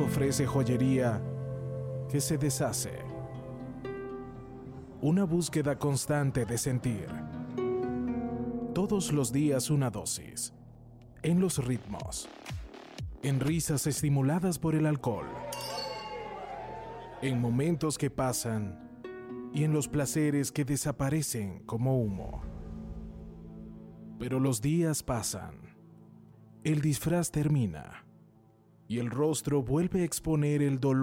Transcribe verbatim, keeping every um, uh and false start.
ofrece joyería que se deshace. Una búsqueda constante de sentir. Todos los días una dosis. En los ritmos. En risas estimuladas por el alcohol. En momentos que pasan y en los placeres que desaparecen como humo. Pero los días pasan. El disfraz termina y el rostro vuelve a exponer el dolor